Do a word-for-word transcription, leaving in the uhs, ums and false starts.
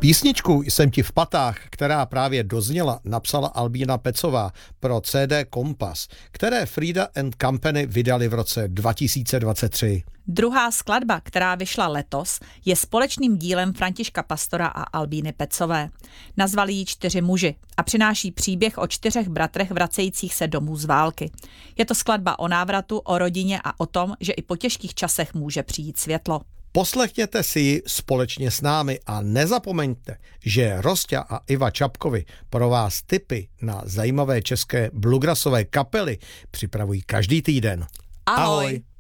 Písničku Jsem ti v patách, která právě dozněla, napsala Albína Pecová pro C D Kompas, které Frida and Company vydali v roce dva tisíce dvacet tři. Druhá skladba, která vyšla letos, je společným dílem Františka Pastora a Albíny Pecové. Nazvali ji Čtyři muži a přináší příběh o čtyřech bratrech vracejících se domů z války. Je to skladba o návratu, o rodině a o tom, že i po těžkých časech může přijít světlo. Poslechněte si ji společně s námi a nezapomeňte, že Rosťa a Iva Čapkovi pro vás tipy na zajímavé české bluegrassové kapely připravují každý týden. Ahoj! Ahoj.